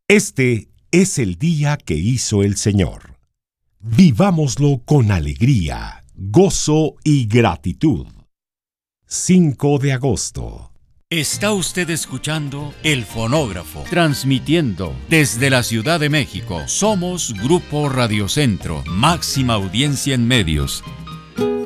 Este es el día que hizo el Señor. Vivámoslo con alegría, gozo y gratitud. 5 de agosto. Está usted escuchando El Fonógrafo, transmitiendo desde la Ciudad de México. Somos Grupo Radio Centro, máxima audiencia en medios.